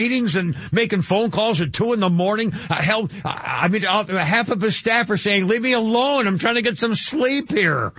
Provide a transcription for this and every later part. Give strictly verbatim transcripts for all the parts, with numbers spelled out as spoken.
meetings and making phone calls at two in the morning. Uh, hell, I mean, uh, half of his staff are saying, leave me alone. I'm trying to get some sleep here.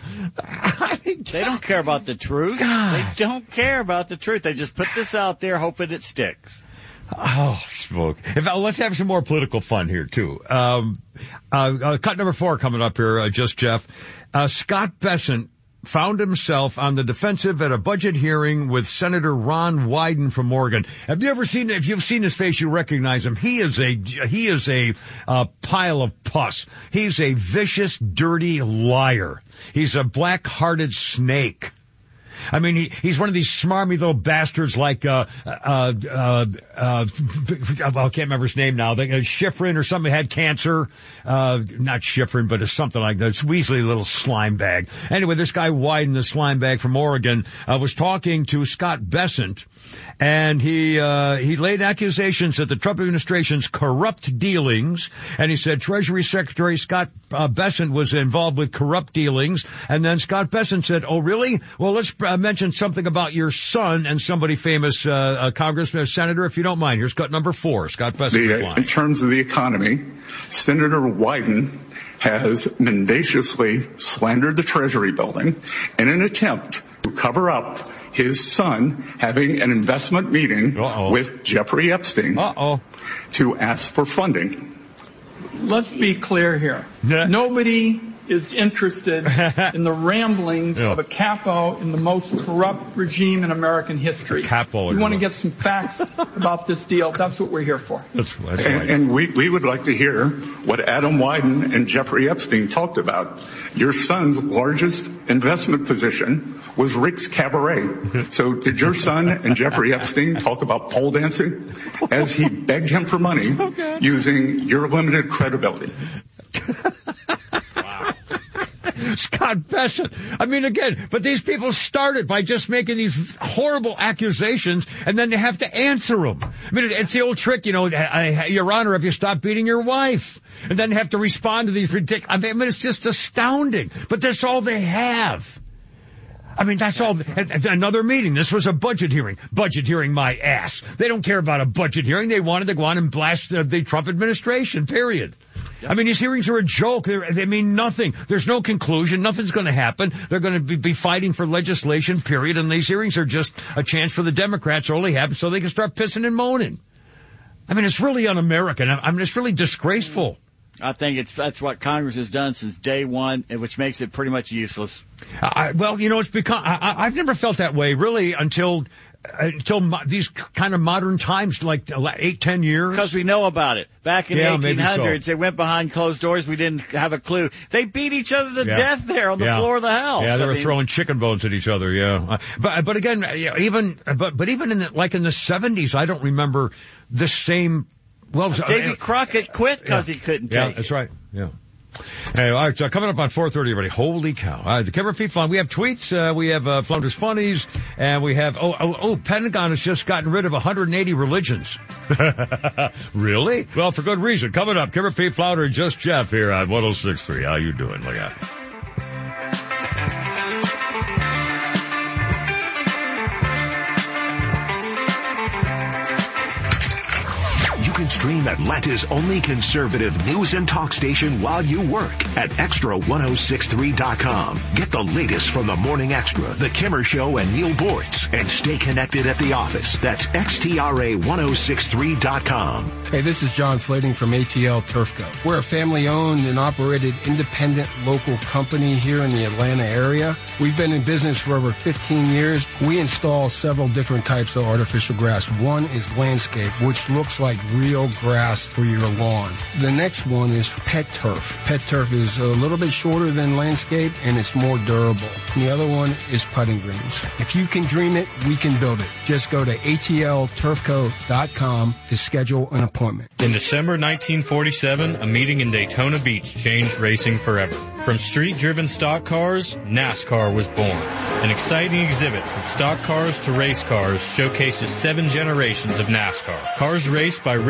They don't care about the truth. God. They don't care about the truth. They just put this out there hoping it sticks. Oh, smoke. If, uh, let's have some more political fun here, too. Um, uh, uh, cut number four coming up here, uh, just Jeff. Uh, Scott Bessent found himself on the defensive at a budget hearing with Senator Ron Wyden from Oregon. Have you ever seen, if you've seen his face, you recognize him. He is a, he is a, uh, pile of pus. He's a vicious, dirty liar. He's a black-hearted snake. I mean, he, he's one of these smarmy little bastards like, uh, uh, uh, uh, I can't remember his name now. Uh, Schifrin or something had cancer. Uh, not Schifrin, but it's something like that. It's Weasley little slime bag. Anyway, this guy Wyden, the slime bag from Oregon, uh, was talking to Scott Bessent, and he, uh, he laid accusations at the Trump administration's corrupt dealings, and he said Treasury Secretary Scott uh, Bessent was involved with corrupt dealings, and then Scott Bessent said, oh, really? Well, let's uh, mention something about your son and somebody famous, uh, a congressman, a senator, if you don't mind. Here's cut number four, Scott Bessent. The, in terms of the economy, Senator Wyden has mendaciously slandered the Treasury building in an attempt to cover up his son having an investment meeting Uh-oh. with Jeffrey Epstein Uh-oh. to ask for funding. Let's be clear here. Yeah. Nobody is interested in the ramblings yeah. of a capo in the most corrupt regime in American history. Capo. We want to get some facts about this deal. That's what we're here for. That's, that's and right. and we, we would like to hear what Adam Wyden and Jeffrey Epstein talked about. Your son's largest investment position was Rick's Cabaret. So did your son and Jeffrey Epstein talk about pole dancing as he begged him for money oh, using your limited credibility? Scott Bessent. I mean, again, but these people started by just making these horrible accusations, and then they have to answer them. I mean, it's the old trick, you know, I, I, Your Honor, have you stopped beating your wife? And then have to respond to these ridiculous, I mean, it's just astounding. But that's all they have. I mean, that's all. Another meeting. This was a budget hearing. Budget hearing, my ass. They don't care about a budget hearing. They wanted to go on and blast the, the Trump administration, period. Yep. I mean, these hearings are a joke. They're, they mean nothing. There's no conclusion. Nothing's going to happen. They're going to be, be fighting for legislation, period. And these hearings are just a chance for the Democrats to only happen so they can start pissing and moaning. I mean, it's really un-American. I mean, it's really disgraceful. I think it's that's what Congress has done since day one, which makes it pretty much useless. I, well, you know, it's become, I, I've never felt that way, really, until until mo- these kind of modern times, like eight, ten years. Because we know about it. Back in yeah, the eighteen hundreds, so. They went behind closed doors. We didn't have a clue. They beat each other to yeah. death there on the yeah. floor of the house. Yeah, they I were mean, throwing chicken bones at each other, yeah. Uh, but but again, even but but even in the, like in the seventies, I don't remember the same. Well, Davy uh, Crockett quit because yeah. he couldn't yeah, take it. Yeah, that's right. Yeah. Hey, all right, so coming up on four thirty, everybody. Holy cow. All right, the Kevin Feet Fun. We have tweets, uh, we have, uh, Flounders Funnies, and we have, oh, oh, oh, Pentagon has just gotten rid of one hundred eighty religions. Really? Well, for good reason. Coming up, Kevin Feet Flounder and Just Jeff here on one oh six point three. How you doing? Look at Stream Atlanta's only conservative news and talk station while you work at extra ten sixty-three dot com. Get the latest from the Morning Extra, The Kimmer Show, and Neil Bortz. And stay connected at the office. That's extra ten sixty-three dot com. Hey, this is John Flading from A T L Turfco. We're a family-owned and operated independent local company here in the Atlanta area. We've been in business for over fifteen years. We install several different types of artificial grass. One is landscape, which looks like real grass for your lawn. The next one is pet turf. Pet turf is a little bit shorter than landscape and it's more durable. And the other one is putting greens. If you can dream it, we can build it. Just go to A T L turfco dot com to schedule an appointment. In December nineteen forty-seven, a meeting in Daytona Beach changed racing forever. From street-driven stock cars, NASCAR was born. An exciting exhibit from stock cars to race cars showcases seven generations of NASCAR. Cars raced by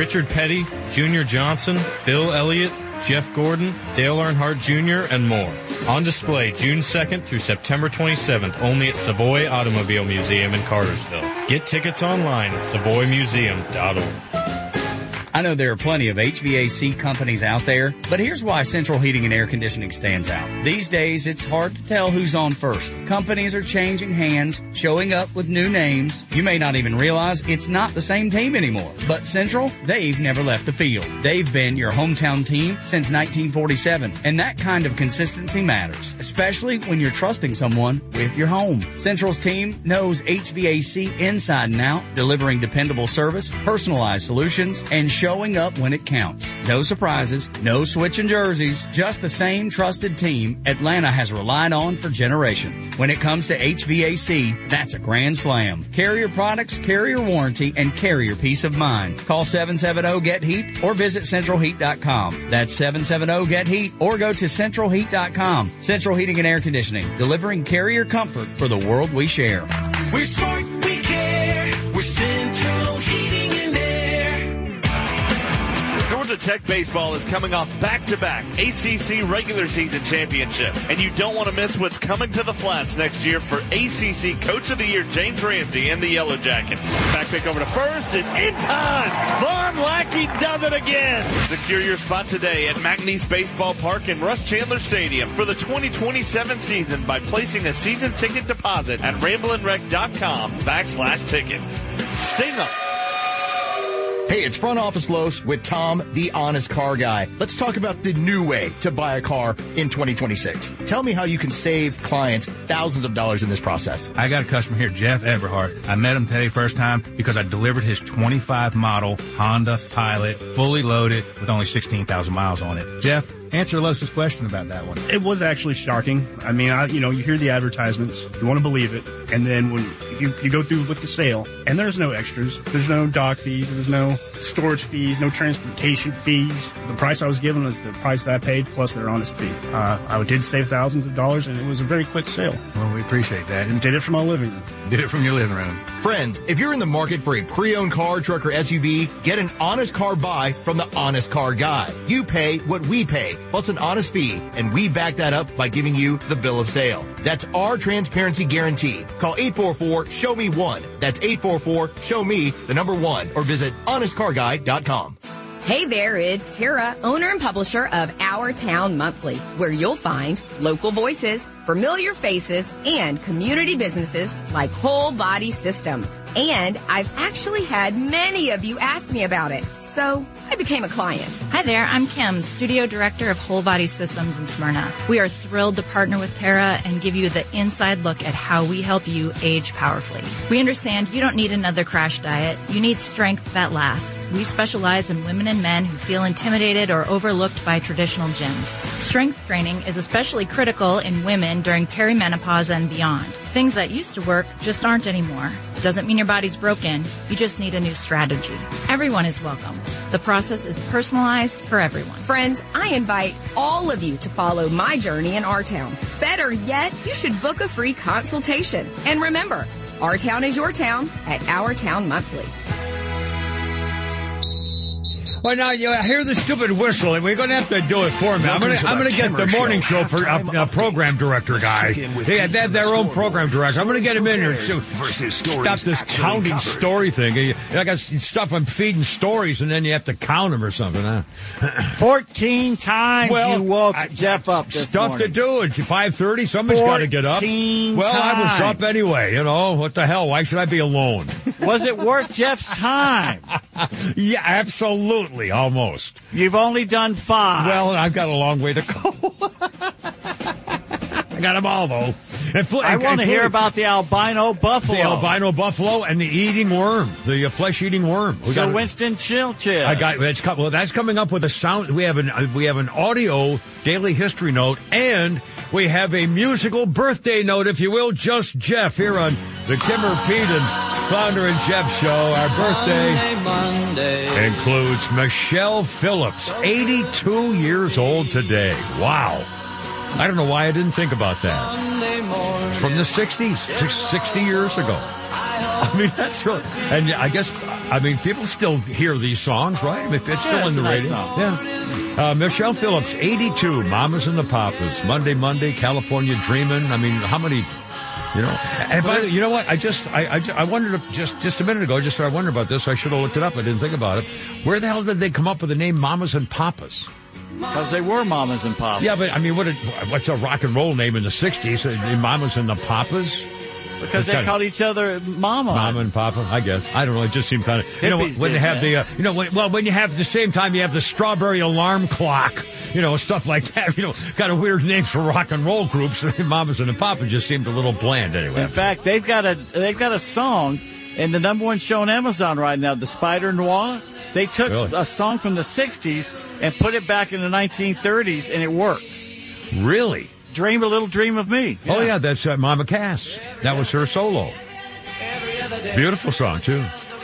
Richard Petty, Junior Johnson, Bill Elliott, Jeff Gordon, Dale Earnhardt Junior, and more. On display June second through September twenty-seventh, only at Savoy Automobile Museum in Cartersville. Get tickets online at savoy museum dot org. I know there are plenty of H V A C companies out there, but here's why Central Heating and Air Conditioning stands out. These days, it's hard to tell who's on first. Companies are changing hands, showing up with new names. You may not even realize it's not the same team anymore. But Central, they've never left the field. They've been your hometown team since nineteen forty-seven, and that kind of consistency matters, especially when you're trusting someone with your home. Central's team knows H V A C inside and out, delivering dependable service, personalized solutions, and showing up when it counts. No surprises, no switching jerseys, just the same trusted team Atlanta has relied on for generations. When it comes to H V A C, that's a grand slam. Carrier products, carrier warranty, and carrier peace of mind. Call seven seven zero get heat or visit central heat dot com. That's seven seven zero get heat or go to central heat dot com. Central Heating and Air Conditioning, delivering carrier comfort for the world we share. We're smart, we care. We're Central Heating and Air. Georgia Tech baseball is coming off back-to-back A C C regular season championships, and you don't want to miss what's coming to the Flats next year for A C C Coach of the Year James Ramsey and the Yellow Jackets. Back pick over to first, and in time, Vaughn Lackey does it again. Secure your spot today at McNeese Baseball Park and Russ Chandler Stadium for the twenty twenty-seven season by placing a season ticket deposit at ramblinwreck.com backslash tickets. Sting up. Hey, it's Front Office Los with Tom, the honest car guy. Let's talk about the new way to buy a car in twenty twenty-six. Tell me how you can save clients thousands of dollars in this process. I got a customer here, Jeff Everhart. I met him today first time because I delivered his twenty-five model Honda Pilot, fully loaded with only sixteen thousand miles on it. Jeff, answer Los's question about that one. It was actually shocking. I mean, I, you know, you hear the advertisements, you want to believe it, and then when you, you go through with the sale, and there's no extras, there's no dock fees, there's no storage fees, no transportation fees. The price I was given was the price that I paid plus their honest fee. Uh, I did save thousands of dollars, and it was a very quick sale. Well, we appreciate that. And did it from my living room. Did it from your living room. Friends, if you're in the market for a pre-owned car, truck, or S U V, get an honest car buy from the Honest Car Guy. You pay what we pay, plus an honest fee, and we back that up by giving you the bill of sale. That's our transparency guarantee. Call eight four four, show me one. That's eight four four, show me the number one, or visit honest car guy dot com. Hey there, it's Tara, owner and publisher of Our Town Monthly, where you'll find local voices, familiar faces, and community businesses like Whole Body Systems. And I've actually had many of you ask me about it, so I became a client. Hi there, I'm Kim, Studio Director of Whole Body Systems in Smyrna. We are thrilled to partner with Tara and give you the inside look at how we help you age powerfully. We understand you don't need another crash diet. You need strength that lasts. We specialize in women and men who feel intimidated or overlooked by traditional gyms. Strength training is especially critical in women during perimenopause and beyond. Things that used to work just aren't anymore. Doesn't mean your body's broken. You just need a new strategy. Everyone is welcome. The process is personalized for everyone. Friends, I invite all of you to follow my journey in Our Town. Better yet, you should book a free consultation. And remember, Our Town is your town at Our Town Monthly. Well, now you hear the stupid whistle, and we're going to have to do it for me. I'm going to, I'm going to get the morning show for a, a program director guy. They have, they have their own program director. I'm going to get him in here. So stop this counting story thing. I got stuff I'm feeding stories, and then you have to count them or something. Huh? Fourteen times well, you woke I, Jeff up this Stuff morning. to do. It's five thirty. Somebody's got to get up. Well, times. I was up anyway. You know, what the hell? Why should I be alone? Was it worth Jeff's time? Yeah, absolutely. Almost. You've only done five. Well, I've got a long way to go. I got them all, though. And fl- I want to hear about the albino buffalo. The albino buffalo and the eating worm, the uh, flesh-eating worm. We so got, Winston Churchill. I got that's, well, that's coming up with a sound. We have an uh, we have an audio daily history note, and we have a musical birthday note, if you will. Just Jeff here on the Kimmer Pete and Flounder and Jeff show. Our birthday Monday, Monday. includes Michelle Phillips, eighty-two years old today. Wow. I don't know why I didn't think about that. From the sixties, sixty years ago. I mean, that's really, and I guess, I mean, people still hear these songs, right? I mean, it's still Yeah, on it's the a nice radio. song. Yeah. Uh, Michelle Phillips, eighty-two, Mamas and the Papas, Monday, Monday, California Dreamin'. I mean, how many, you know, and by the, you know what? I just, I, I, I wondered if just, just a minute ago, just started wondering about this. I should have looked it up. I didn't think about it. Where the hell did they come up with the name Mamas and Papas? Because they were mamas and papas. Yeah, but I mean, what? A, what's a rock and roll name in the sixties? Uh, Mamas and the Papas? Because they called each other mama. Mama and Papa, I guess. I don't know. It just seemed kind of, you know, when Hippies they did have that. the, uh, you know, when, well, when you have the same time you have the strawberry alarm clock, you know, stuff like that, you know, kind of weird names for rock and roll groups. Mamas and the Papa just seemed a little bland anyway. In fact, they've got a they've got a song in the number one show on Amazon right now, the Spider Noir. They took Really? a song from the sixties and put it back in the nineteen thirties, and it works. Really? Dream a Little Dream of Me. Oh yeah, that's uh, Mama Cass. That was her solo. Beautiful song too.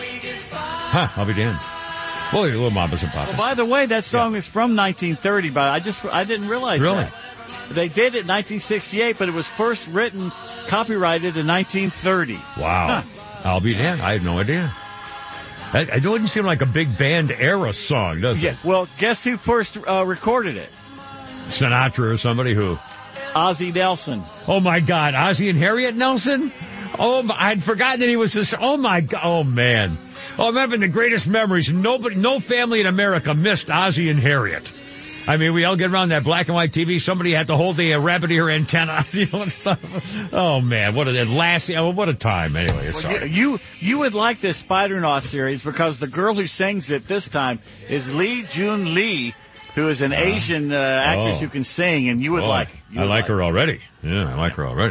Huh, I'll be damned. Well, a little Mamas and Papas. Well, by the way, that song is from nineteen thirty, but I just I didn't realize Really? that. They did it in nineteen sixty-eight, but it was first written, copyrighted in nineteen thirty. Wow. I'll be damned. I had no idea. It, it wouldn't seem like a big band era song, does Yeah. it? Well, guess who first uh, recorded it? Sinatra or somebody who? Ozzie Nelson. Oh my God, Ozzie and Harriet Nelson? Oh, my, I'd forgotten that he was this. Oh my God, oh man. Oh, I'm having the greatest memories. Nobody, no family in America missed Ozzie and Harriet. I mean, we all get around that black and white T V. Somebody had to hold the uh, rabbit ear antenna, you know, and stuff. Oh man, what a last, oh, what a time. Anyway, Well, sorry. you, you you would like this Spider-Naut series because the girl who sings it this time is Lee Jun Lee, who is an Asian uh, actress oh. who can sing, and you would Oh, like. You I would like her already. Yeah, I like her already.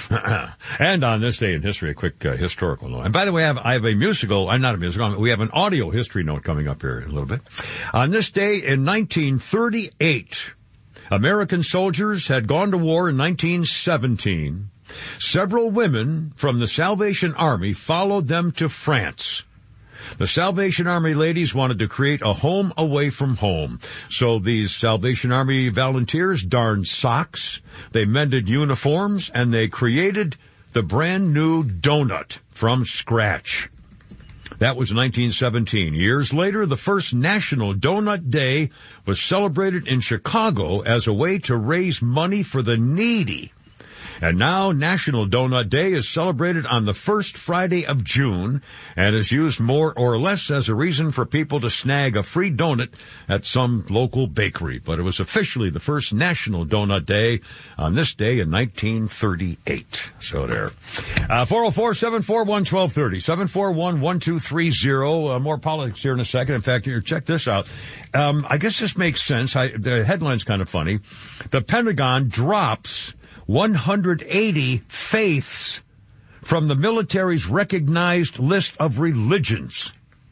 And on this day in history, a quick uh, historical note. And by the way, I have, I have a musical, I'm not a musical, we have an audio history note coming up here in a little bit. On this day in nineteen thirty-eight, American soldiers had gone to war in nineteen seventeen. Several women from the Salvation Army followed them to France. The Salvation Army ladies wanted to create a home away from home. So these Salvation Army volunteers darned socks, they mended uniforms, and they created the brand new donut from scratch. That was nineteen seventeen. Years later, the first National Donut Day was celebrated in Chicago as a way to raise money for the needy. And now National Donut Day is celebrated on the first Friday of June and is used more or less as a reason for people to snag a free donut at some local bakery. But it was officially the first National Donut Day on this day in nineteen thirty-eight. So there. Uh, four oh four, seven four one, one two three oh, seven four one, one two three oh. Uh, more politics here in a second. In fact, here, check this out. Um, I guess this makes sense. I, the headline's kind of funny. The Pentagon drops one hundred eighty faiths from the military's recognized list of religions.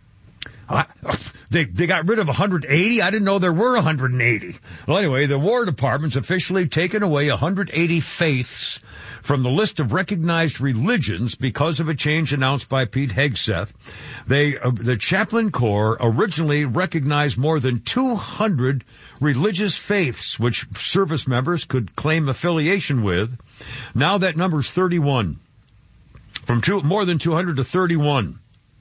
I, they, they got rid of one hundred eighty? I didn't know there were one hundred eighty. Well, anyway, the War Department's officially taken away one hundred eighty faiths from the list of recognized religions because of a change announced by Pete Hegseth. They, uh, the Chaplain Corps originally recognized more than two hundred religious faiths which service members could claim affiliation with. Now that number's thirty-one. From two, more than two hundred to thirty-one.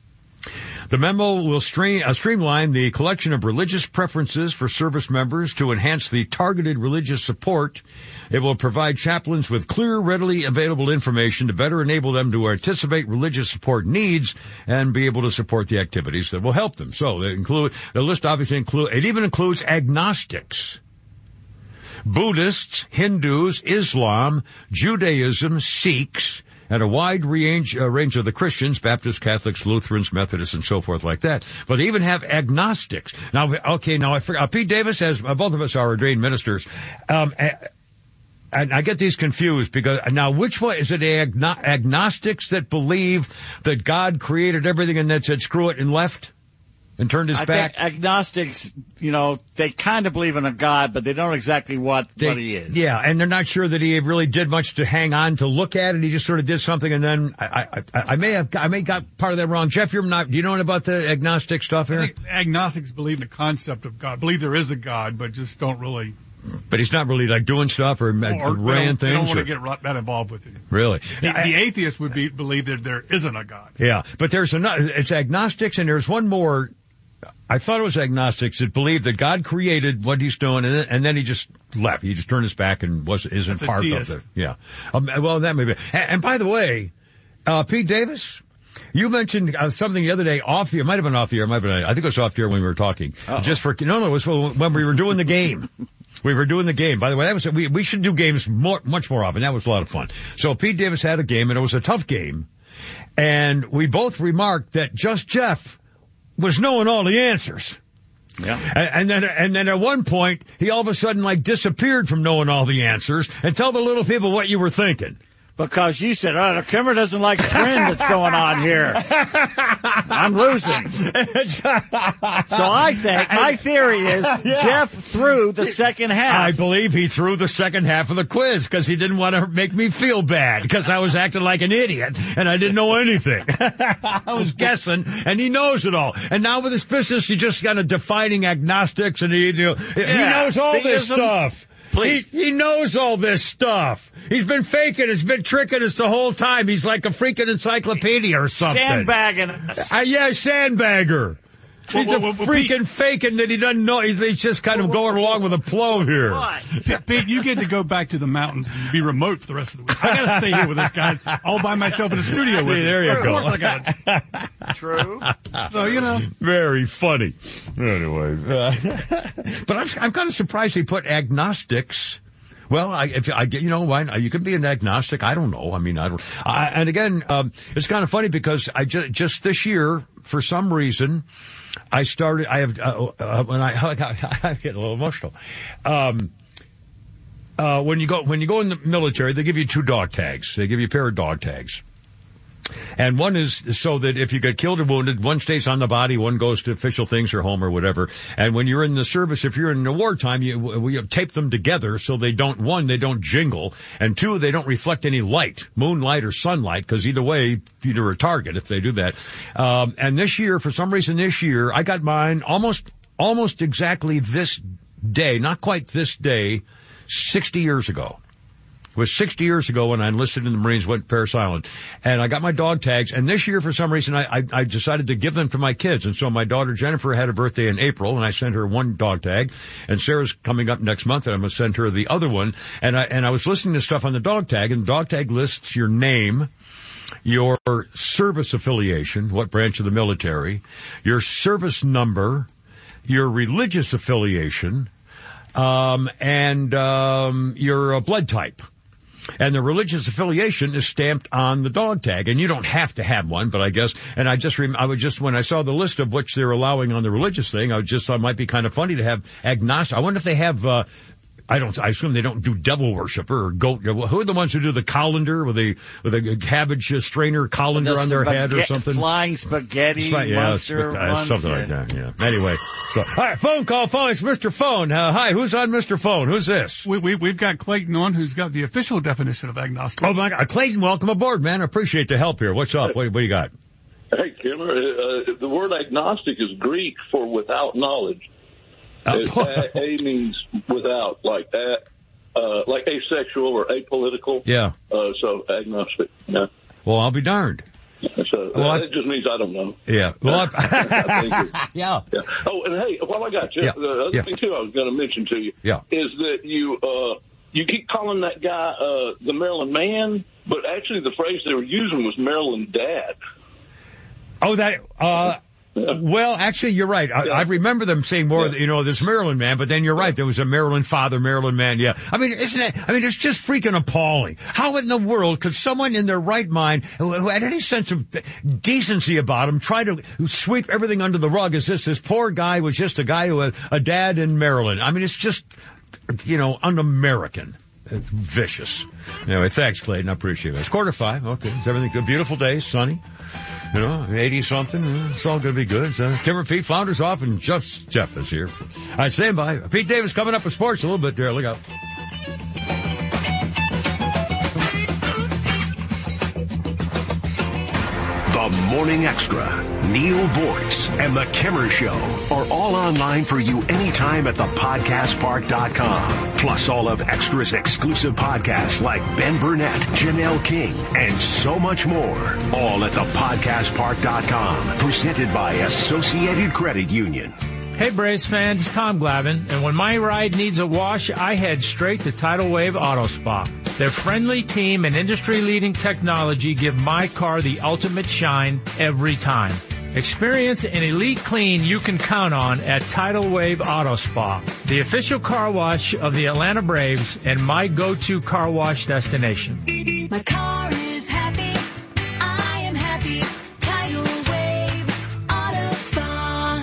The memo will stream, uh, streamline the collection of religious preferences for service members to enhance the targeted religious support. It will provide chaplains with clear, readily available information to better enable them to anticipate religious support needs and be able to support the activities that will help them. So they include, the list obviously include, it even includes agnostics, Buddhists, Hindus, Islam, Judaism, Sikhs, and a wide range, uh, range of the Christians, Baptists, Catholics, Lutherans, Methodists, and so forth like that. But they even have agnostics. Now, okay, now I forgot, uh, Pete Davis has, uh, both of us are ordained ministers. Um, uh, and I get these confused because now which one is it? Agno- agnostics that believe that God created everything and then said screw it and left and turned his I back? think agnostics, you know, they kind of believe in a God, but they don't exactly what, They, what he is. Yeah, and they're not sure that he really did much to hang on to look at it. He just sort of did something, and then I, I, I, I may have, I may got part of that wrong. Jeff, you're not. Do you know about the agnostic stuff here? I think agnostics believe in the concept of God, believe there is a God, but just don't really But he's not really like doing stuff or, or ran things. They don't want to or, get that involved with it. Really? The, the atheist would be believe that there isn't a God. Yeah, but there's another. It's agnostics, and there's one more. I thought it was agnostics that believe that God created what he's doing, and then, and then he just left. He just turned his back and was isn't That's part of it. Yeah. Um, well, that may be. And, and by the way, uh, Pete Davis, you mentioned uh, something the other day off the air. It might have been off the air. It might have been. I think it was off the air when we were talking. Uh-oh. Just for no, no, it was when we were doing the game. We were doing the game. By the way, that was we we should do games more much more often. That was a lot of fun. So Pete Davis had a game, and it was a tough game, and we both remarked that Just Jeff was knowing all the answers. Yeah. And, and then and then at one point he all of a sudden like disappeared from knowing all the answers. And tell the little people what you were thinking. Because you said, oh, the Kimmer doesn't like the trend that's going on here. I'm losing. So I think, my theory is, yeah. Jeff threw the second half. I believe he threw the second half of the quiz because he didn't want to make me feel bad because I was acting like an idiot and I didn't know anything. I was guessing, and he knows it all. And now with his business, he's just kind of defining agnostics, and he, you know, yeah. he knows all Theism. This stuff. He, he knows all this stuff. He's been faking, he's been tricking us the whole time. He's like a freaking encyclopedia or something. Sandbagging us. Uh, yeah, sandbagger. He's well, well, well, a freaking Pete, faking that he doesn't know. He's, he's just kind of going along with a flow here. Pete, Pete, you get to go back to the mountains and be remote for the rest of the week. I got to stay here with this guy all by myself in the studio with See, there you of go. Course I gotta. True. So, you know. Very funny. Anyway. Uh, but I'm, I'm kind of surprised he put agnostics. Well, I, if I get, you know, why, you can be an agnostic. I don't know. I mean, I don't, I, and again, um, it's kind of funny because I just, just this year, for some reason, I started, I have, uh, uh, when I, I get a little emotional. Um, uh, when you go, when you go in the military, they give you two dog tags. They give you a pair of dog tags. And one is so that if you get killed or wounded, one stays on the body, one goes to official things or home or whatever. And when you're in the service, if you're in the wartime, you, we tape them together so they don't, one, they don't jingle, and two, they don't reflect any light, moonlight or sunlight, because either way, you're a target if they do that. Um, and this year, for some reason this year, I got mine almost, almost exactly this day, not quite this day, sixty years ago. It was sixty years ago when I enlisted in the Marines, went Parris Island, and I got my dog tags. And this year, for some reason, I, I, I decided to give them to my kids. And so my daughter Jennifer had a birthday in April, and I sent her one dog tag. And Sarah's coming up next month, and I'm going to send her the other one. And I and I was listening to stuff on the dog tag, and the dog tag lists your name, your service affiliation, what branch of the military, your service number, your religious affiliation, um, and um, your uh, blood type. And the religious affiliation is stamped on the dog tag, and you don't have to have one, but I guess, and I just, rem- I would just, when I saw the list of which they're allowing on the religious thing, I just thought it might be kind of funny to have agnostic. I wonder if they have, uh, I don't, I assume they don't do devil worshiper or goat. Who are the ones who do the colander with a, with a cabbage strainer colander the on their spaghetti, head or something? Flying spaghetti Sp- yeah, monster. sp- uh, ones, something yeah. like that, yeah. Anyway, so, all right, phone call, phone. It's Mister Phone. Uh, hi, who's on Mister Phone? Who's this? We, we, we've got Clayton on, who's got the official definition of agnostic. Oh my God. Clayton, welcome aboard, man. I appreciate the help here. What's up? What, what do you got? Hey, Kimmer, uh, the word agnostic is Greek for without knowledge. Uh, It, a, a means without, like that. Uh, like asexual or apolitical. Yeah. Uh, so agnostic. Yeah. Well, I'll be darned. So well, that I, just means I don't know. Yeah. Well, I, yeah. yeah. Oh, and hey, while I got you, yeah. the other yeah. thing too I was going to mention to you yeah. is that you uh, you keep calling that guy uh, the Maryland man, but actually the phrase they were using was Maryland dad. Oh, that. Uh, Well, actually, you're right. I, I remember them saying more, yeah. you know, this Maryland man, but then you're right. There was a Maryland father, Maryland man. Yeah. I mean, isn't it? I mean, it's just freaking appalling. How in the world could someone in their right mind who, who had any sense of decency about him try to sweep everything under the rug as this, this poor guy was just a guy who had a dad in Maryland? I mean, it's just, you know, un-American. It's vicious. Anyway, thanks, Clayton. I appreciate it. It's quarter five. Okay. Is everything good? Beautiful day. Sunny. You know, eighty something. It's all going to be good. So, Kimmer Pete, Flounders off, and Jeff, Jeff is here. All right, stand by. Pete Davis coming up with sports a little bit there. Look out. The Morning Extra, Neil Boyce, and The Kimmer Show are all online for you anytime at the podcast park dot com. Plus all of Extra's exclusive podcasts like Ben Burnett, Janelle King, and so much more. All at the podcast park dot com. Presented by Associated Credit Union. Hey Braves fans, it's Tom Glavine, and when my ride needs a wash, I head straight to Tidal Wave Auto Spa. Their friendly team and industry-leading technology give my car the ultimate shine every time. Experience an elite clean you can count on at Tidal Wave Auto Spa, the official car wash of the Atlanta Braves and my go-to car wash destination. My car is happy. I am happy. Tidal Wave Auto Spa.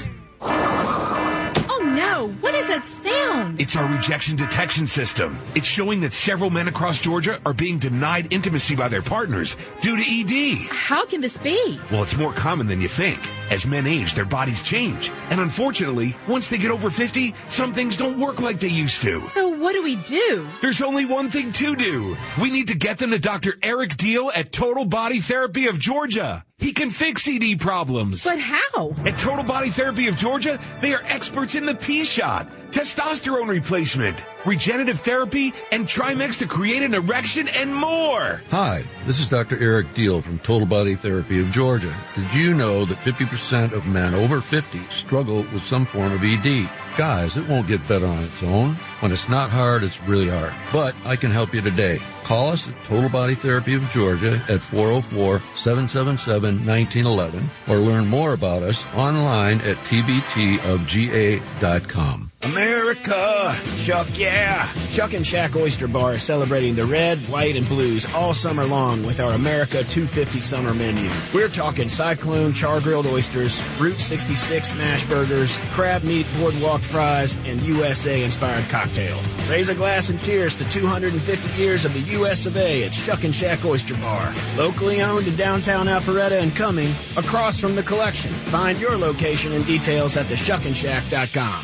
Oh no, what is that sound? It's our rejection detection system. It's showing that several men across Georgia are being denied intimacy by their partners due to E D. How can this be? Well, it's more common than you think. As men age, their bodies change. And unfortunately, once they get over fifty, some things don't work like they used to. So what do we do? There's only one thing to do. We need to get them to Doctor Eric Deal at Total Body Therapy of Georgia. He can fix E D problems. But how? At Total Body Therapy of Georgia, they are experts in the P-shot, testosterone replacement, regenerative therapy, and Trimex to create an erection and more. Hi, this is Doctor Eric Deal from Total Body Therapy of Georgia. Did you know that fifty percent of men over fifty struggle with some form of E D? Guys, it won't get better on its own. When it's not hard, it's really hard. But I can help you today. Call us at Total Body Therapy of Georgia at four oh four, seven seven seven, one nine one one or learn more about us online at T B T of G A dot com. America! Chuck, yeah! Chuck and Shack Oyster Bar is celebrating the red, white, and blues all summer long with our America two fifty summer menu. We're talking Cyclone char-grilled oysters, Route sixty-six smash burgers, crab meat boardwalk fries, and U S A-inspired cocktails. Raise a glass and cheers to two hundred fifty years of the U S of A at Chuck and Shack Oyster Bar. Locally owned in downtown Alpharetta and Cumming, across from the Collection. Find your location and details at the shuck and shack dot com.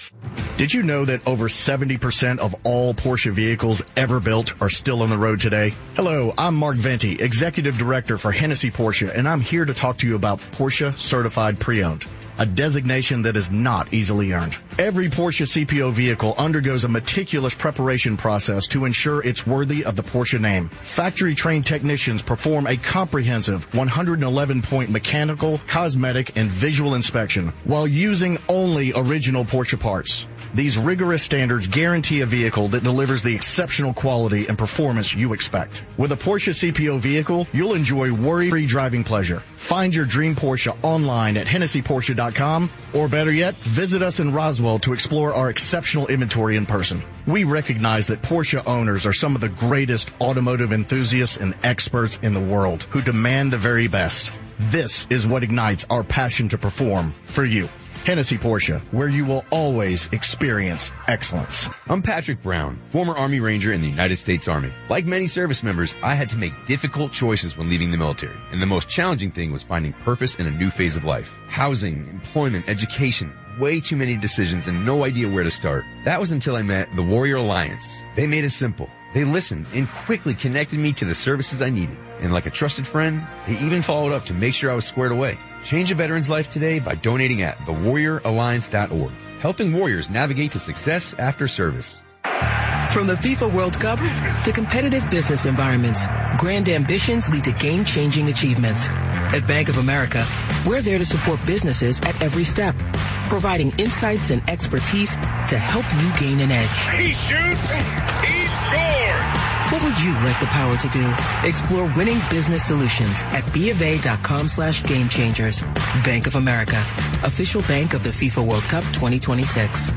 Did you know that over seventy percent of all Porsche vehicles ever built are still on the road today? Hello, I'm Mark Venti, Executive Director for Hennessy Porsche, and I'm here to talk to you about Porsche Certified Pre-Owned, a designation that is not easily earned. Every Porsche C P O vehicle undergoes a meticulous preparation process to ensure it's worthy of the Porsche name. Factory-trained technicians perform a comprehensive one hundred eleven point mechanical, cosmetic, and visual inspection while using only original Porsche parts. These rigorous standards guarantee a vehicle that delivers the exceptional quality and performance you expect. With a Porsche C P O vehicle, you'll enjoy worry-free driving pleasure. Find your dream Porsche online at Hennessy Porsche dot com, or better yet, visit us in Roswell to explore our exceptional inventory in person. We recognize that Porsche owners are some of the greatest automotive enthusiasts and experts in the world who demand the very best. This is what ignites our passion to perform for you. Hennessy Porsche, where you will always experience excellence. I'm Patrick Brown, former Army Ranger in the United States Army. Like many service members, I had to make difficult choices when leaving the military, and the most challenging thing was finding purpose in a new phase of life. Housing, employment, education, way too many decisions and no idea where to start. That was until I met the Warrior Alliance. They made it simple. They listened and quickly connected me to the services I needed. And like a trusted friend, they even followed up to make sure I was squared away. Change a veteran's life today by donating at the warrior alliance dot org, helping warriors navigate to success after service. From the FIFA World Cup to competitive business environments, grand ambitions lead to game-changing achievements. At Bank of America, we're there to support businesses at every step, providing insights and expertise to help you gain an edge. He shoots, he scores! What would you like the power to do? Explore winning business solutions at BofA.com slash game changers. Bank of America, official bank of the FIFA World Cup twenty twenty-six.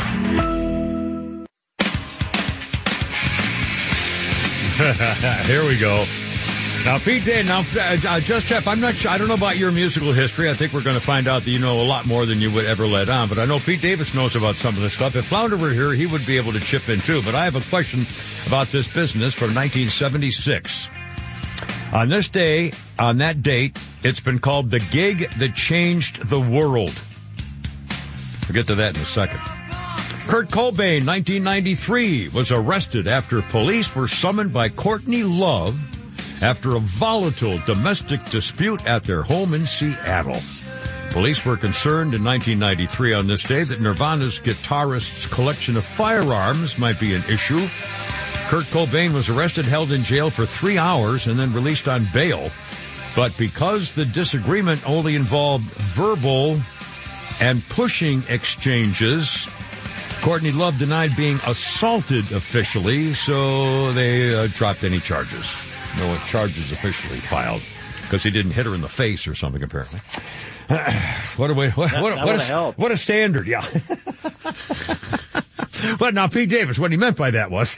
Here we go. Now, Pete Dave, now, uh, just Jeff, I'm not sure, I don't know about your musical history. I think we're going to find out that you know a lot more than you would ever let on, but I know Pete Davis knows about some of this stuff. If Flounder were here, he would be able to chip in too, but I have a question about this business from nineteen seventy-six. On this day, on that date, it's been called the gig that changed the world. We'll get to that in a second. Kurt Cobain, nineteen ninety-three, was arrested after police were summoned by Courtney Love after a volatile domestic dispute at their home in Seattle. Police were concerned in nineteen ninety-three on this day that Nirvana's guitarist's collection of firearms might be an issue. Kurt Cobain was arrested, held in jail for three hours, and then released on bail. But because the disagreement only involved verbal and pushing exchanges, Courtney Love denied being assaulted officially, so they uh, dropped any charges. No charges officially filed because he didn't hit her in the face or something, apparently. What a way! What, That- what, that what, would've a, helped. what a standard, yeah. But now, Pete Davis, what he meant by that was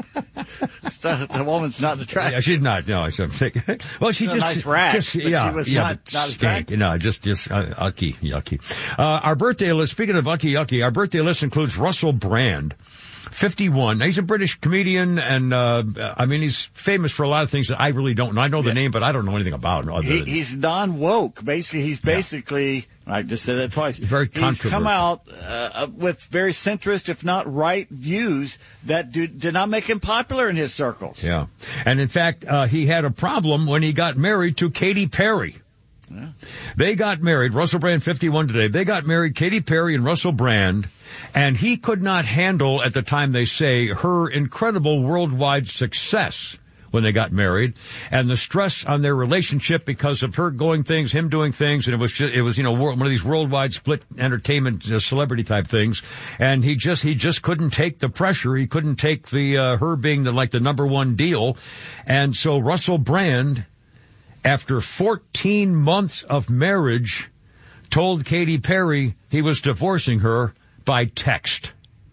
the woman's not attractive. Yeah, she's not. No, I'm thinking. Well, she She's a just nice rat, just but yeah, she was yeah, not- but not stank. attractive. You know, just just uh, ucky, yucky. Uh, our birthday list. Speaking of ucky, yucky, our birthday list includes Russell Brand. fifty-one. Now, he's a British comedian, and uh, I mean, he's famous for a lot of things that I really don't know. I know the name, but I don't know anything about him. Other He, than, he's non-woke. Basically, he's basically, I just said that twice. Very He's come controversial. out uh, with very centrist, if not right, views that do, did not make him popular in his circles. Yeah. And in fact, uh, he had a problem when he got married to Katy Perry. Yeah. They got married, Russell Brand, fifty-one today. They got married, Katy Perry and Russell Brand, and he could not handle, at the time they say, her incredible worldwide success when they got married, and the stress on their relationship because of her going things, him doing things, and it was just, it was, you know, one of these worldwide split entertainment uh, celebrity type things, and he just, he just couldn't take the pressure. He couldn't take the, uh, her being the, like the number one deal. And so Russell Brand, after fourteen months of marriage, told Katy Perry he was divorcing her by text.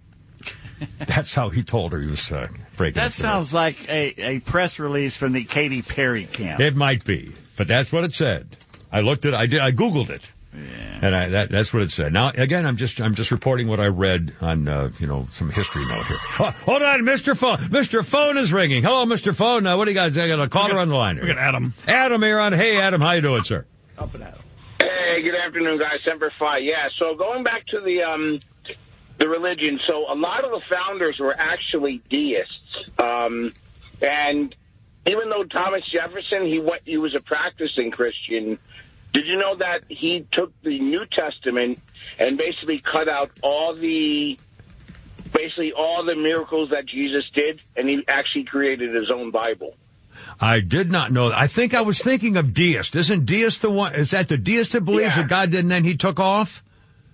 That's how he told her he was uh, breaking up That with her. sounds like a, a press release from the Katy Perry camp. It might be, but that's what it said. I looked at, I did, I Googled it, Yeah. and I, that, that's what it said. Now, again, I'm just, I'm just reporting what I read on, uh, you know, some history note here. Oh, hold on, Mister Phone, Mister Phone is ringing. Hello, Mister Phone. Now, what do you guys? I got a caller on the line here. We got Adam. Adam here on. Hey, Adam, how you doing, sir? Up and Adam. Hey, good afternoon, guys. Semper Fi. Yeah, so going back to the um, the religion, so a lot of the founders were actually deists. Um, and even though Thomas Jefferson, he went, he was a practicing Christian, did you know that he took the New Testament and basically cut out all the, basically all the miracles that Jesus did, and he actually created his own Bible? I did not know that. I think I was thinking of deist. Isn't deist the one? Is that the deist that believes Yeah. that God did and then he took off?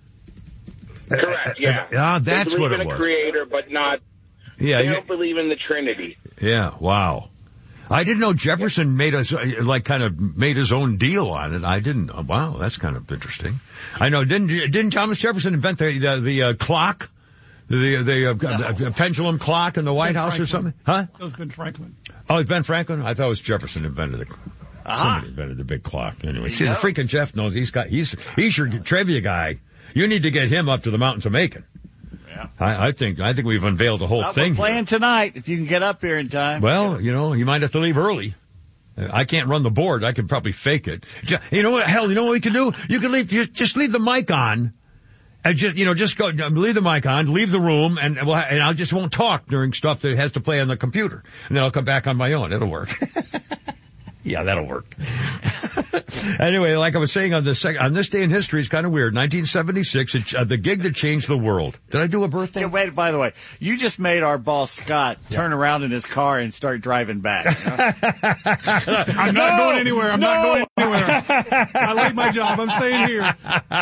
Correct, yeah. Ah, They that's believe what in it a was. creator, but not, Yeah, they you- don't believe in the Trinity. Yeah, wow. I didn't know Jefferson made us like kind of made his own deal on it. I didn't. Wow, that's kind of interesting. I know. Didn't didn't Thomas Jefferson invent the the, the uh, clock, the the, uh, No. the pendulum clock in the White Ben House Franklin. or something? Huh? That was Ben Franklin. Oh, it's Ben Franklin. I thought it was Jefferson invented it. Somebody invented the big clock. Anyway, see, the freaking Jeff knows he's got he's he's your trivia guy. You need to get him up to the mountains of Macon. Yeah. I, I think I think we've unveiled the whole Well, thing. we're playing tonight. If you can get up here in time. Well, you know, you might have to leave early. I can't run the board. I can probably fake it. Ju- You know what? Hell, you know what we can do? You can leave, just, just leave the mic on. And just, you know, just go, leave the mic on, leave the room, and, well, and I just won't talk during stuff that has to play on the computer. And then I'll come back on my own. It'll work. Yeah, that'll work. Anyway, like I was saying on this, on this day in history, it's kind of weird. nineteen seventy-six, it, uh, the gig that changed the world. Did I do a birthday? Yeah, wait, by the way, you just made our boss Scott turn around in his car and start driving back. You know? I'm not No! going anywhere. I'm No! not going anywhere. I like my job. I'm staying here.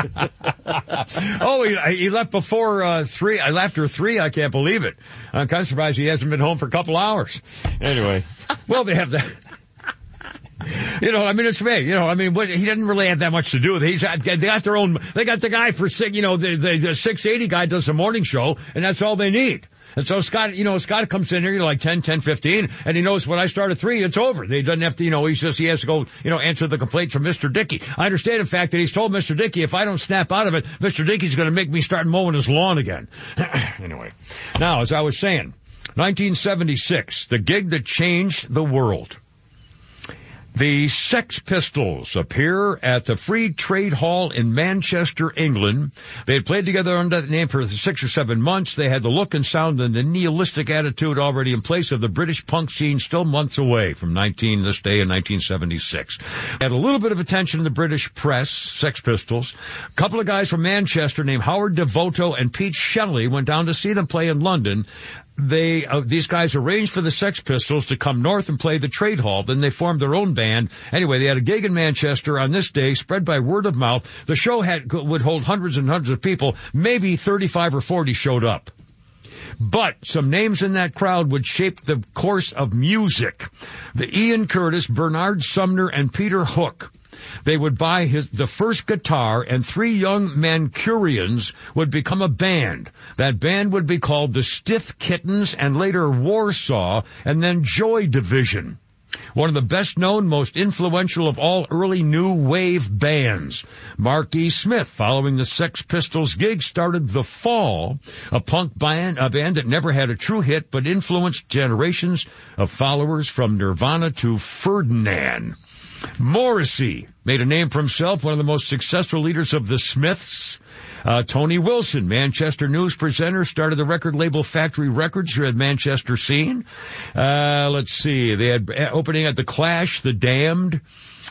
Oh, he, he left before uh, three. I left her three. I can't believe it. I'm kind of surprised he hasn't been home for a couple hours. Anyway, well, they have that. You know, I mean, it's me. You know, I mean, what, he didn't really have that much to do with it. He's got, they got their own. They got the guy for six. You know, the, the, the six eighty guy does the morning show, and that's all they need. And so Scott, you know, Scott comes in here, you know, like ten, ten fifteen, and he knows when I start at three, it's over. He doesn't have to, you know, he's just, he has to go, you know, answer the complaint from Mister Dickey. I understand the fact that he's told Mister Dickey, if I don't snap out of it, Mister Dickey's going to make me start mowing his lawn again. Anyway, now, as I was saying, nineteen seventy-six, the gig that changed the world. The Sex Pistols appear at the Free Trade Hall in Manchester, England. They had played together under that name for six or seven months. They had the look and sound and the nihilistic attitude already in place of the British punk scene, still months away from nineteen this day in nineteen seventy-six. Had a little bit of attention in the British press, Sex Pistols. A couple of guys from Manchester named Howard Devoto and Pete Shelley went down to see them play in London. They, uh, these guys arranged for the Sex Pistols to come north and play the Trade Hall. Then they formed their own band. Anyway, they had a gig in Manchester on this day, spread by word of mouth. The show had, would hold hundreds and hundreds of people. Maybe thirty-five or forty showed up. But some names in that crowd would shape the course of music. The Ian Curtis, Bernard Sumner, and Peter Hook. They would buy his, the first guitar, and three young Mancurians would become a band. That band would be called the Stiff Kittens, and later Warsaw, and then Joy Division. One of the best-known, most influential of all early new wave bands. Mark E. Smith, following the Sex Pistols gig, started The Fall, a punk band, a band that never had a true hit, but influenced generations of followers from Nirvana to Ferdinand. Morrissey made a name for himself, one of the most successful leaders of the Smiths. Uh, Tony Wilson, Manchester news presenter, started the record label Factory Records here at Manchester scene. Uh, let's see, they had opening at The Clash, The Damned,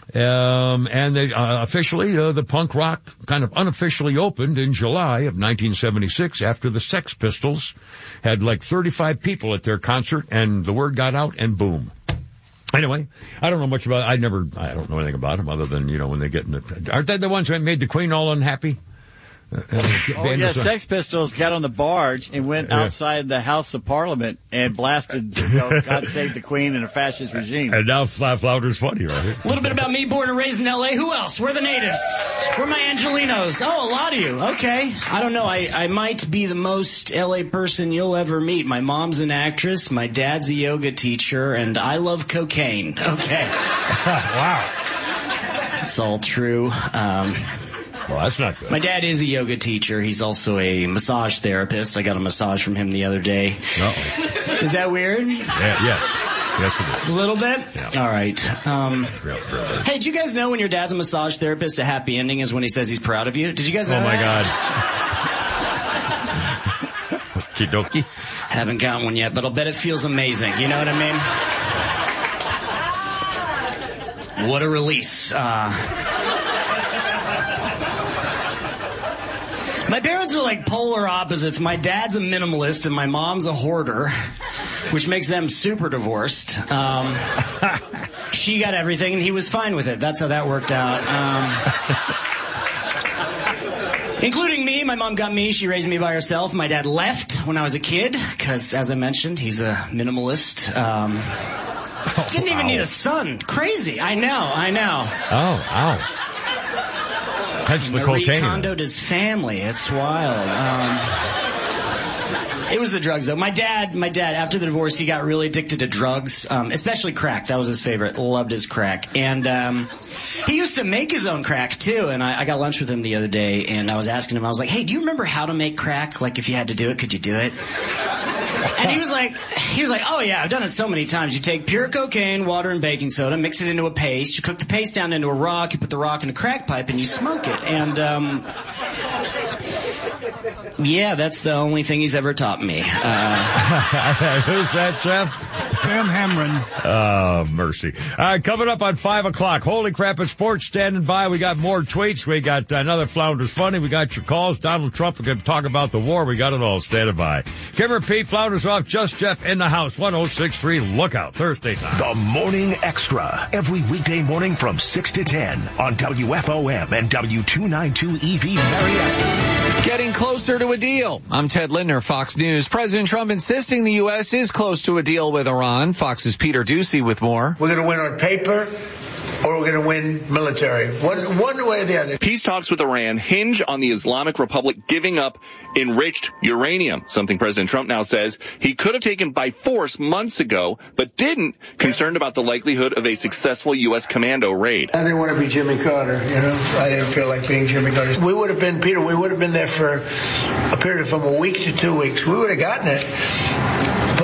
um, and they, uh, officially, uh, the punk rock kind of unofficially opened in July of nineteen seventy-six after the Sex Pistols had like thirty-five people at their concert, and the word got out, and boom. Anyway, I don't know much about, I never, I don't know anything about them other than, you know, when they get in the, aren't they the ones that made the Queen all unhappy? Uh, oh, yeah, Sex Pistols got on the barge and went yeah. outside the House of Parliament and blasted, you know, God Save the Queen and a fascist regime. And now Flouder's funny, right? A little bit about me, born and raised in L A. Who else? We're the natives. We're my Angelinos. Oh, a lot of you. Okay. I don't know. I, I might be the most L A person you'll ever meet. My mom's an actress. My dad's a yoga teacher. And I love cocaine. Okay. Wow. It's all true. Um... Well, that's not good. My dad is a yoga teacher. He's also a massage therapist. I got a massage from him the other day. Uh-oh. Is that weird? Yeah, yes. Yes, it is. A little bit? Yeah. All right. Um, real, real, real. Hey, did you guys know when your dad's a massage therapist, a happy ending is when he says he's proud of you? Did you guys know Oh, my that? God. Okie dokie. Haven't gotten one yet, but I'll bet it feels amazing. You know what I mean? What a release. Uh... My parents are like polar opposites. My dad's a minimalist and my mom's a hoarder, which makes them super divorced. Um, she got everything and he was fine with it. That's how that worked out. Um, including me. My mom got me. She raised me by herself. My dad left when I was a kid because, as I mentioned, he's a minimalist. Um, oh, didn't even ow. need a son. Crazy. I know. I know. Oh, ow. Hence the Marie cocaine. Kondoed his family. It's wild. Um, it was the drugs, though. My dad, my dad, after the divorce, he got really addicted to drugs, um, especially crack. That was his favorite. Loved his crack. And um, he used to make his own crack, too. And I, I got lunch with him the other day, and I was asking him, I was like, hey, do you remember how to make crack? Like, if you had to do it, could you do it? And he was like, he was like, oh, yeah, I've done it so many times. You take pure cocaine, water, and baking soda, mix it into a paste. You cook the paste down into a rock. You put the rock in a crack pipe, and you smoke it. And, um, yeah, that's the only thing he's ever taught me. Uh, Who's that, Jeff? Sam Hamrin. Oh, mercy. All right, coming up on five o'clock. Holy crap, it's sports standing by. We got more tweets. We got another Flounders Funny. We got your calls. Donald Trump, we're going to talk about the war. We got it all standing by. Kimmer, Pete, Flounders off, Just Jeff in the house. one oh six point three, Lookout, Thursday time. The Morning Extra. Every weekday morning from six to ten on W F O M and W two ninety-two E V Marietta. Getting closer to a deal. I'm Ted Lindner, Fox News. President Trump insisting the U S is close to a deal with Iran. Fox's Peter Ducey with more. We're going to win on paper, or we're going to win military. One, one way or the other. Peace talks with Iran hinge on the Islamic Republic giving up enriched uranium, something President Trump now says he could have taken by force months ago, but didn't, concerned about the likelihood of a successful U S commando raid. I didn't want to be Jimmy Carter, you know. I didn't feel like being Jimmy Carter. We would have been, Peter, we would have been there for a period of from a week to two weeks. We would have gotten it. But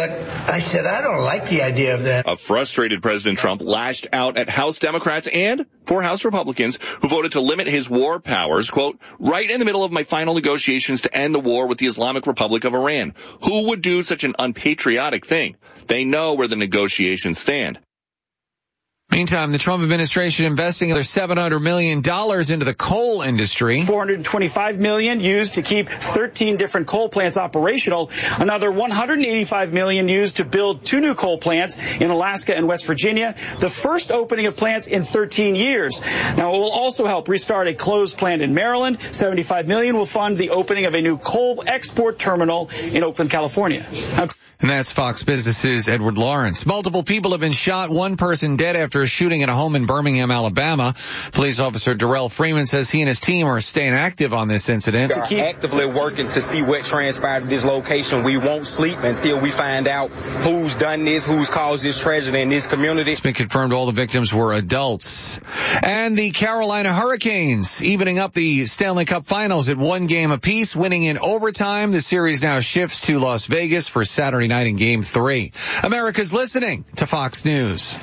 I said, I don't like the idea of that. A frustrated President Trump lashed out at House Democrats and four House Republicans who voted to limit his war powers, quote, right in the middle of my final negotiations to end the war with the Islamic Republic of Iran. Who would do such an unpatriotic thing? They know where the negotiations stand. Meantime, the Trump administration investing another seven hundred million dollars into the coal industry. four hundred twenty-five million dollars used to keep thirteen different coal plants operational. Another one hundred eighty-five million dollars used to build two new coal plants in Alaska and West Virginia. The first opening of plants in thirteen years. Now, it will also help restart a closed plant in Maryland. seventy-five million dollars will fund the opening of a new coal export terminal in Oakland, California. Now, and that's Fox Business's Edward Lawrence. Multiple people have been shot, one person dead after a shooting at a home in Birmingham, Alabama. Police officer Darrell Freeman says he and his team are staying active on this incident. We are actively working to see what transpired at this location. We won't sleep until we find out who's done this, who's caused this tragedy in this community. It's been confirmed all the victims were adults. And the Carolina Hurricanes evening up the Stanley Cup Finals at one game apiece, winning in overtime. The series now shifts to Las Vegas for Saturday night in Game three. America's listening to Fox News.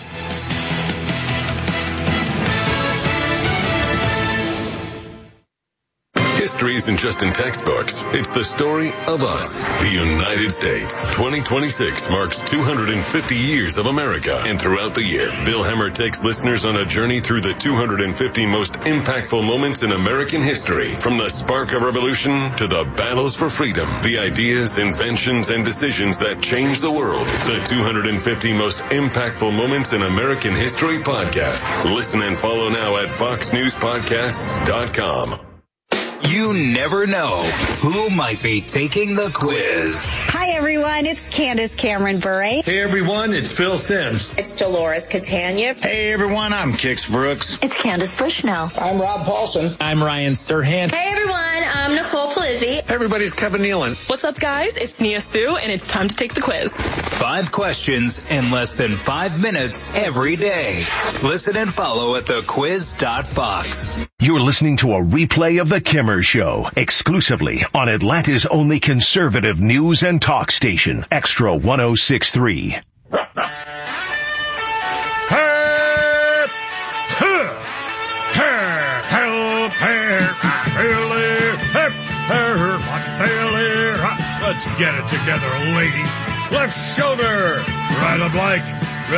History isn't just in textbooks. It's the story of us, the United States. twenty twenty-six marks two hundred fifty years of America. And throughout the year, Bill Hemmer takes listeners on a journey through the two hundred fifty most impactful moments in American history. From the spark of revolution to the battles for freedom, the ideas, inventions, and decisions that changed the world. The two hundred fifty most impactful moments in American history podcast. Listen and follow now at fox news podcasts dot com. You never know who might be taking the quiz. Hi, everyone. It's Candace Cameron Bure. Hey, everyone. It's Phil Sims. It's Dolores Catania. Hey, everyone. I'm Kix Brooks. It's Candace Bushnell. I'm Rob Paulson. I'm Ryan Serhant. Hey, everyone. I'm Nicole Palizzi. Hey, everybody's Kevin Nealon. What's up, guys? It's Nia Sue, and it's time to take the quiz. Five questions in less than five minutes every day. Listen and follow at the quiz dot fox. You're listening to a replay of The Kimmer Show, exclusively on Atlanta's only conservative news and talk station, Extra one oh six point three. Let's get it together, ladies. Left shoulder, right of like.